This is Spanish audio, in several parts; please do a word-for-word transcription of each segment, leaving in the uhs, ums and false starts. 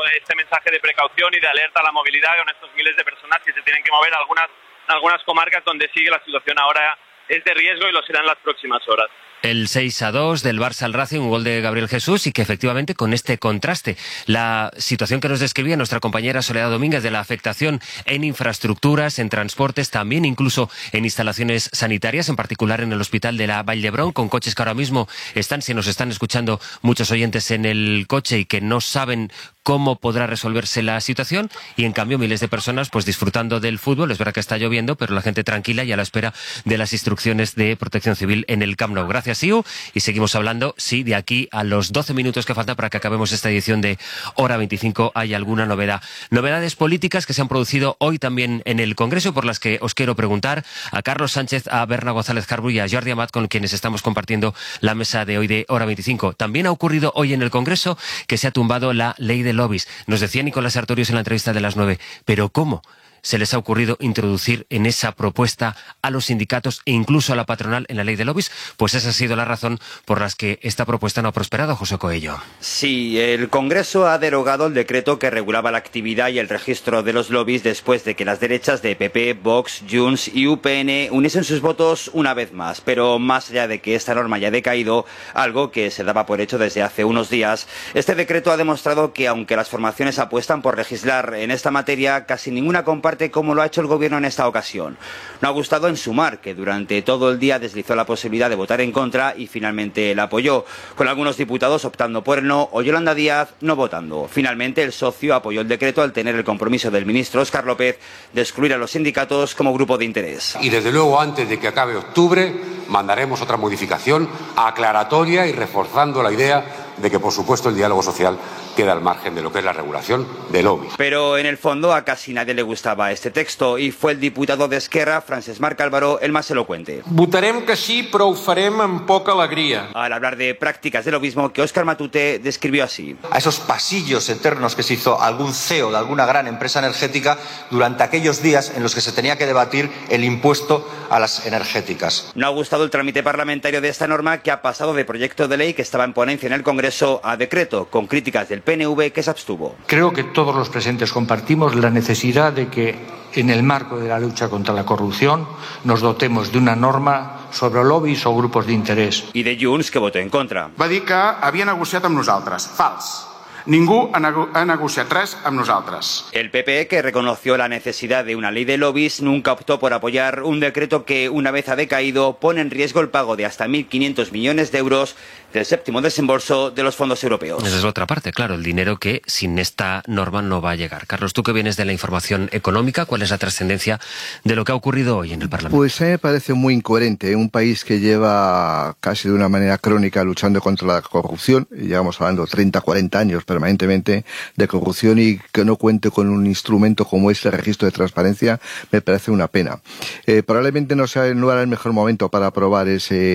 este mensaje de precaución y de alerta a la movilidad con estos miles de personas que se tienen que mover a algunas, algunas comarcas donde sigue la situación ahora es de riesgo y lo será en las próximas horas. El seis a dos del Barça al Racing, un gol de Gabriel Jesús, y que efectivamente con este contraste, la situación que nos describía nuestra compañera Soledad Domínguez de la afectación en infraestructuras, en transportes, también incluso en instalaciones sanitarias, en particular en el hospital de la Vall d'Hebron, con coches que ahora mismo están, si nos están escuchando muchos oyentes en el coche y que no saben cómo podrá resolverse la situación, y en cambio miles de personas pues disfrutando del fútbol. Es verdad que está lloviendo, pero la gente tranquila y a la espera de las instrucciones de Protección Civil en el Camp Nou. Gracias, Iu, y seguimos hablando, sí, de aquí a los doce minutos que falta para que acabemos esta edición de Hora veinticinco, hay alguna novedad. Novedades políticas que se han producido hoy también en el Congreso, por las que os quiero preguntar a Carlos Sánchez, a Berna González Carbu y a Jordi Amat, con quienes estamos compartiendo la mesa de hoy de Hora veinticinco. También ha ocurrido hoy en el Congreso que se ha tumbado la ley de lobbies. Nos decía Nicolás Artorius en la entrevista de las nueve, ¿pero cómo se les ha ocurrido introducir en esa propuesta a los sindicatos e incluso a la patronal en la ley de lobbies? Pues esa ha sido la razón por la que esta propuesta no ha prosperado, José Coello. Sí, el Congreso ha derogado el decreto que regulaba la actividad y el registro de los lobbies después de que las derechas de P P, Vox, Junts y U P N uniesen sus votos una vez más. Pero más allá de que esta norma haya decaído, algo que se daba por hecho desde hace unos días, este decreto ha demostrado que aunque las formaciones apuestan por legislar en esta materia, casi ninguna comparte como lo ha hecho el Gobierno en esta ocasión. No ha gustado en Sumar, que durante todo el día deslizó la posibilidad de votar en contra y finalmente la apoyó, con algunos diputados optando por el no o Yolanda Díaz no votando. Finalmente el socio apoyó el decreto al tener el compromiso del ministro Óscar López de excluir a los sindicatos como grupo de interés. Y desde luego antes de que acabe octubre mandaremos otra modificación aclaratoria y reforzando la idea de que, por supuesto, el diálogo social queda al margen de lo que es la regulación de lobbies. Pero en el fondo a casi nadie le gustaba este texto y fue el diputado de Esquerra, Francesc Marc Álvaro, el más elocuente. Votarem que sí, però ho farem amb poca alegria. Al hablar de prácticas de lobismo que Óscar Matute describió así. A esos pasillos eternos que se hizo algún C E O de alguna gran empresa energética durante aquellos días en los que se tenía que debatir el impuesto a las energéticas. No ha gustado el trámite parlamentario de esta norma, que ha pasado de proyecto de ley que estaba en ponencia en el Congreso a decreto, con críticas del P N V que se abstuvo. Creo que todos los presentes compartimos la necesidad de que en el marco de la lucha contra la corrupción nos dotemos de una norma sobre lobbies o grupos de interés. I de Junts, que votó en contra. Va dir que havia negociat amb nosaltres. Fals. Ningú ha, nego ha negociat res amb nosaltres. El P P, que reconoció la necesidad de una ley de lobbies, nunca optó por apoyar un decreto que, una vez ha decaído, pone en riesgo el pago de hasta mil quinientos millones de euros del séptimo desembolso de los fondos europeos. Esa es la otra parte, claro, el dinero que sin esta norma no va a llegar. Carlos, tú que vienes de la información económica, ¿cuál es la trascendencia de lo que ha ocurrido hoy en el Parlamento? Pues a mí me parece muy incoherente. Un país que lleva casi de una manera crónica luchando contra la corrupción, y llevamos hablando treinta, cuarenta años permanentemente de corrupción, y que no cuente con un instrumento como es el registro de transparencia, me parece una pena. Eh, probablemente no sea no era el mejor momento para aprobar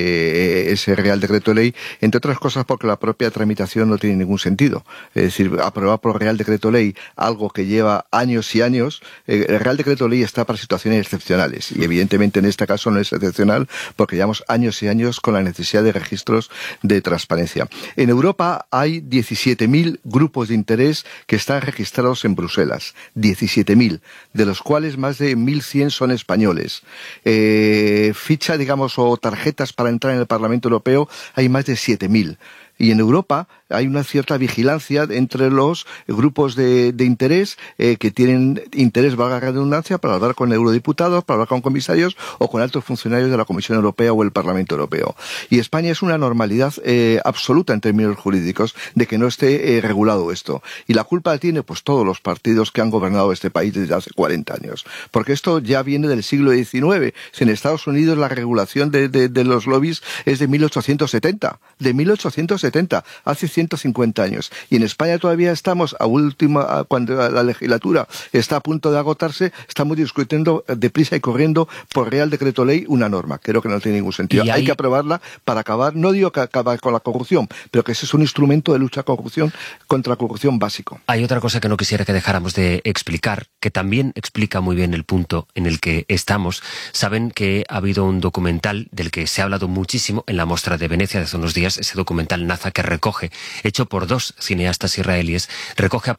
ese, ese Real Decreto Ley, entre otras cosas porque la propia tramitación no tiene ningún sentido. Es decir, aprobar por Real Decreto Ley algo que lleva años y años, eh, el Real Decreto Ley está para situaciones excepcionales, y evidentemente en este caso no es excepcional porque llevamos años y años con la necesidad de registros de transparencia. En Europa hay diecisiete mil grupos de interés que están registrados en Bruselas, diecisiete mil, de los cuales más de mil cien son españoles. Eh, ficha, digamos, o tarjetas para entrar en el Parlamento Europeo hay más de siete mil. Y en Europa hay una cierta vigilancia entre los grupos de, de interés eh, que tienen interés, valga la redundancia, para hablar con eurodiputados, para hablar con comisarios o con altos funcionarios de la Comisión Europea o el Parlamento Europeo. Y España es una normalidad eh, absoluta en términos jurídicos de que no esté eh, regulado esto. Y la culpa la tiene pues todos los partidos que han gobernado este país desde hace cuarenta años. Porque esto ya viene del siglo diecinueve. Si en Estados Unidos la regulación de, de, de los lobbies es de mil ochocientos setenta. De mil ochocientos setenta, hace ciento cincuenta años. Y en España todavía estamos, a última, cuando la legislatura está a punto de agotarse, estamos discutiendo deprisa y corriendo por Real Decreto Ley una norma. Creo que no tiene ningún sentido. Hay... hay que aprobarla para acabar, no digo que acabar con la corrupción, pero que ese es un instrumento de lucha corrupción contra la corrupción básico. Hay otra cosa que no quisiera que dejáramos de explicar, que también explica muy bien el punto en el que estamos. Saben que ha habido un documental del que se ha hablado muchísimo en la Mostra de Venecia de hace unos días, ese documental Naza, que recoge, hecho por dos cineastas israelíes, recoge a